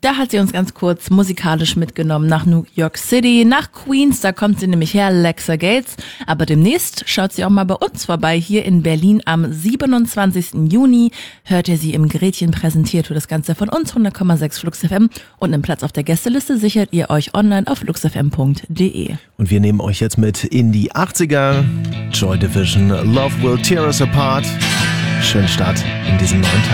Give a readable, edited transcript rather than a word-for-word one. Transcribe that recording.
Da hat sie uns ganz kurz musikalisch mitgenommen nach New York City, nach Queens, da kommt sie nämlich her, Lexa Gates. Aber demnächst schaut sie auch mal bei uns vorbei, hier in Berlin am 27. Juni. Hört ihr sie im Gretchen präsentiert, für das Ganze von uns, 100,6 Flux FM. Und einen Platz auf der Gästeliste sichert ihr euch online auf fluxfm.de. Und wir nehmen euch jetzt mit in die 80er. Joy Division, Love Will Tear Us Apart. Schönen Start in diesem neuen Tag.